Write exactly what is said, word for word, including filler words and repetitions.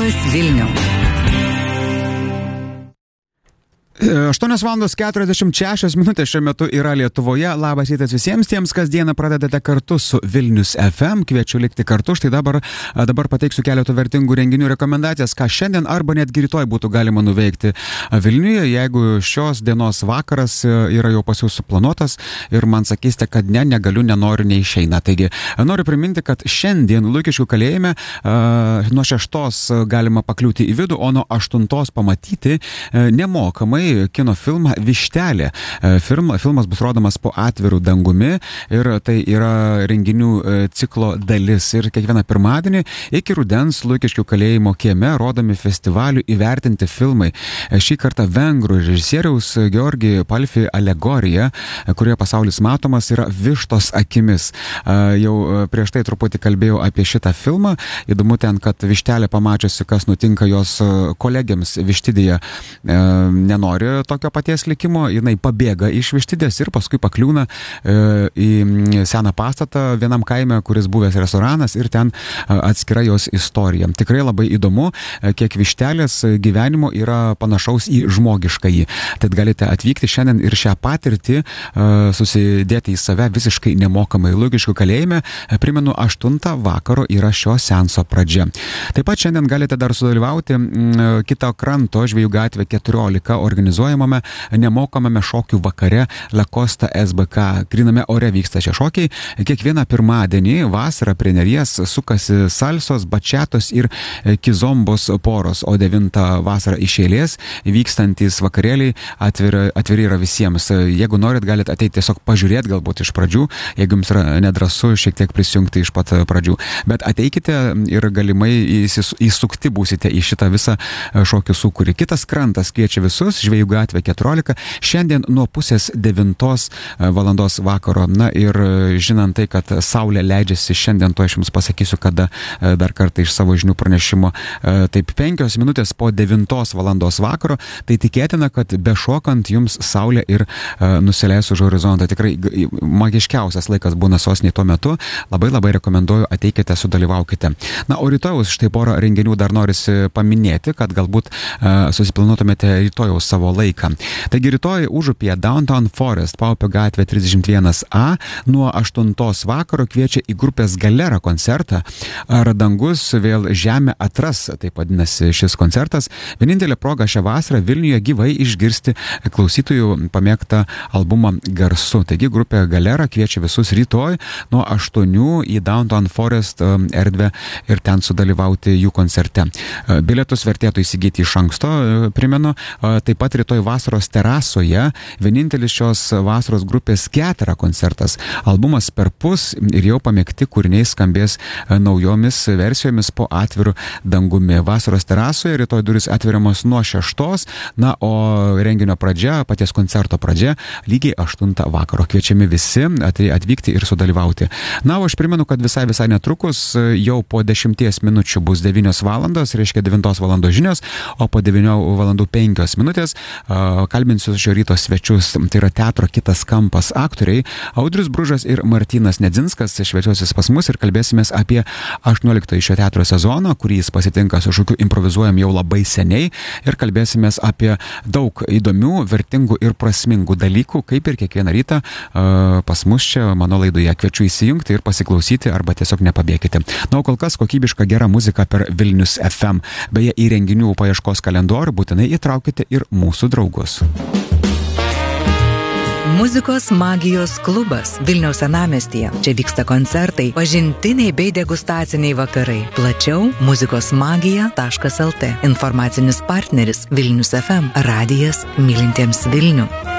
Mylintis Vilnių. aštuonios valandos keturiasdešimt šešios minutės šiuo metu yra Lietuvoje. Labas rytas visiems tiems, kas dieną pradedate kartu su Vilnius F M. Kviečiu likti kartu. Štai dabar, dabar pateiksiu keletą vertingų renginių rekomendacijas, ką šiandien arba netgi rytoj būtų galima nuveikti Vilniuje, jeigu šios dienos vakaras yra jau pas jūs suplanuotas ir man sakysite, kad ne, negaliu, nenoriu, neišeina. Taigi, noriu priminti, kad šiandien Lukiškių kalėjime uh, nuo šeštos galima pakliūti į vidų, o nuo aštuntos pamatyti uh, nemokamai kino filmą Vištelė. Film, filmas bus rodomas po atvirų dangumi ir tai yra renginių ciklo dalis. Ir kiekvieną pirmadienį iki rudens Lukiškių kalėjimo kieme rodomi festivalių įvertinti filmai. Šį kartą vengrų režisieriaus Georgi Palfi alegorija, kurioje pasaulis matomas, yra Vištos akimis. Jau prieš tai truputį kalbėjau apie šitą filmą. Įdomu ten, kad Vištelė pamačiusi, kas nutinka jos kolegiams Vištidėje, nenori tokio paties likimo, jinai pabėga iš Vištidės ir paskui pakliūna e, į seną pastatą vienam kaime, kuris buvęs restoranas, ir ten atskira jos istorija. Tikrai labai įdomu, kiek Vištelės gyvenimo yra panašaus į žmogiškąjį. Tad galite atvykti šiandien ir šią patirtį e, susidėti į save visiškai nemokamai Lukiškių kalėjime. Primenu, aštuntą vakaro yra šio seanso pradžia. Taip pat šiandien galite dar sudalyvauti m, kito kranto Žvejų gatvė keturiolika organizuojamame nemokamame šokių vakare Lakosta S B K. Gryname ore vyksta šie šokiai. Kiekvieną pirmadienį vasarą prie Neries sukasi salsos, bačiatos ir kizombos poros, o devintą vasarą iš eilės vykstantys vakarėliai atviri, atviri yra visiems. Jeigu norit, galite ateiti tiesiog pažiūrėti galbūt iš pradžių, jeigu jums yra nedrąsu šiek tiek prisijungti iš pat pradžių. Bet ateikite ir galimai įsukti būsite į šitą visą šokių sūkurį. Kitas krantas kviečia visus, Žvejų gatvė keturiolika, šiandien nuo pusės devintos valandos vakaro. Na ir žinant tai, kad saulė leidžiasi šiandien, to aš jums pasakysiu, kada dar kartą iš savo žinių pranešimo, taip penkios minutės po devintos valandos vakaro, tai tikėtina, kad bešokant jums saulė ir nusileis už horizontą. Tikrai magiškiausias laikas būna sostinėje tuo metu. Labai labai rekomenduoju, ateikite, sudalyvaukite. Na, o rytojus štai porą renginių dar norisi paminėti, kad galbūt susiplanuotumėte rytojaus savo laiką. Taigi rytoj Užupyje Downtown Forest, Paupio gatvė trisdešimt vienas A, nuo aštuntos vakaro kviečia į grupės Galera koncertą. Ar dangus vėl žemę atras, taip vadinasi šis koncertas. Vienintelė proga šią vasarą Vilniuje gyvai išgirsti klausytojų pamėgtą albumą garsu. Taigi grupė Galera kviečia visus rytoj nuo aštuonių į Downtown Forest erdvę ir ten sudalyvauti jų koncerte. Bilietus vertėtų įsigyti iš anksto, primenu. Taip pat rytoj vasaros terasoje vienintelis šios vasaros grupės Ketera koncertas. Albumas Perpus ir jau pamėgti kūriniai skambės naujomis versijomis po atvirų dangumi. Vasaros terasoje rytoj durys atveriamos nuo šeštos, na, o renginio pradžia, paties koncerto pradžia, lygiai aštuntą vakaro. Kviečiami visi atvykti ir sudalyvauti. Na, o aš primenu, kad visai visai netrukus, jau po dešimties minučių bus devynios valandos, reiškia devintos valandos žinios, o po devynių valandų penkios minutės kalbinsiu šio ryto svečius, tai yra teatro Kitas kampas aktoriai Audrius Bružas ir Martynas Nedzinskas svečiuosis pas mus ir kalbėsimės apie aštuonioliktąjį šio teatro sezoną, kurį jis pasitinka su šokiu Improvizuojam jau labai seniai, ir kalbėsimės apie daug įdomių, vertingų ir prasmingų dalykų, kaip ir kiekvieną rytą uh, pas mus čia mano laidoje. Kviečiu įsijungti ir pasiklausyti arba tiesiog nepabėkite. Na, o kol kas kokybiška gera muzika per Vilnius F M. Beje, į renginių paieškos kalendorių būtinai įtraukite ir mūsų draugus. Muzikos magijos klubas Vilniaus senamiestyje. Čia vyksta koncertai, pažintiniai bei degustaciniai vakarai. Plačiau muzikos magija taškas el tė. Informacinis partneris Vilnius F M. Radijas mylintiems Vilnių.